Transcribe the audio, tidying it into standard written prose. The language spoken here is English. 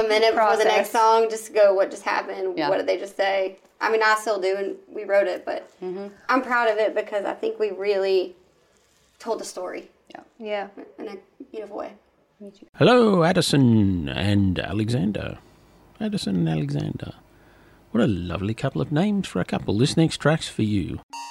minute before the next song just to go, what just happened? Yeah. What did they just say? I mean, I still do, and we wrote it, but I'm proud of it because I think we really told the story. Yeah. In a beautiful way. Hello, Addison and Alexander. Addison and Alexander. What a lovely couple of names for a couple. This next track's for you.